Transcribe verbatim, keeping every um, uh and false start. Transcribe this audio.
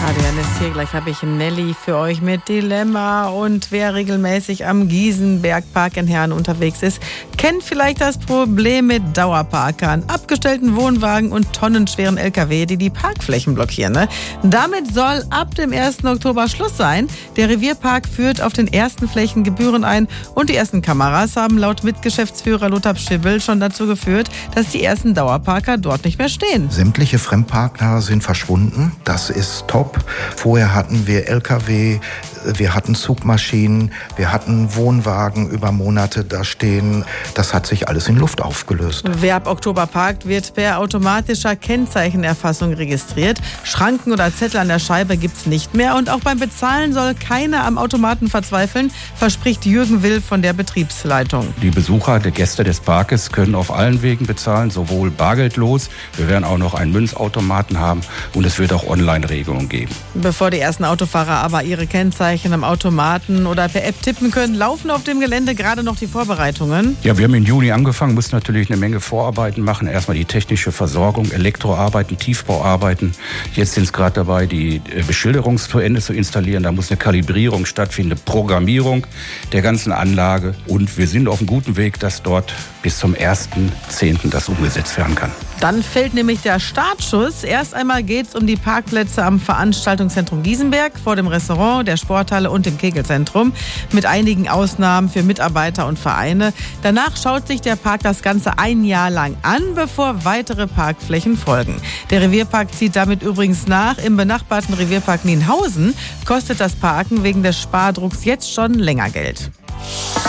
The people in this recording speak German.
Adrian ist hier, gleich habe ich Nelly für euch mit Dilemma. Und wer regelmäßig am Giesenbergpark in Herne unterwegs ist, kennt vielleicht das Problem mit Dauerparkern, abgestellten Wohnwagen und tonnenschweren L K W, die die Parkflächen blockieren. Ne? Damit soll ab dem ersten Oktober Schluss sein. Der Revierpark führt auf den ersten Flächen Gebühren ein und die ersten Kameras haben laut Mitgeschäftsführer Lothar Schibbel schon dazu geführt, dass die ersten Dauerparker dort nicht mehr stehen. Sämtliche Fremdparker sind verschwunden. Das ist top. Vorher hatten wir L K W, wir hatten Zugmaschinen, wir hatten Wohnwagen über Monate da stehen. Das hat sich alles in Luft aufgelöst. Wer ab Oktober parkt, wird per automatischer Kennzeichenerfassung registriert. Schranken oder Zettel an der Scheibe gibt's nicht mehr. Und auch beim Bezahlen soll keiner am Automaten verzweifeln, verspricht Jürgen Will von der Betriebsleitung. Die Besucher, die Gäste des Parkes können auf allen Wegen bezahlen, sowohl bargeldlos, wir werden auch noch einen Münzautomaten haben und es wird auch Online-Regelungen geben. Bevor die ersten Autofahrer aber ihre Kennzeichen am Automaten oder per App tippen können, laufen auf dem Gelände gerade noch die Vorbereitungen. Ja, wir haben im Juni angefangen, mussten natürlich eine Menge Vorarbeiten machen. Erstmal die technische Versorgung, Elektroarbeiten, Tiefbauarbeiten. Jetzt sind es gerade dabei, die Beschilderung zu Ende zu installieren. Da muss eine Kalibrierung stattfinden, eine Programmierung der ganzen Anlage. Und wir sind auf einem guten Weg, dass dort bis zum ersten zehnten das umgesetzt werden kann. Dann fällt nämlich der Startschuss. Erst einmal geht es um die Parkplätze am Veranstaltungszentrum Giesenberg, vor dem Restaurant, der Sporthalle und dem Kegelzentrum, mit einigen Ausnahmen für Mitarbeiter und Vereine. Danach schaut sich der Park das Ganze ein Jahr lang an, bevor weitere Parkflächen folgen. Der Revierpark zieht damit übrigens nach. Im benachbarten Revierpark Nienhausen kostet das Parken wegen des Spardrucks jetzt schon länger Geld.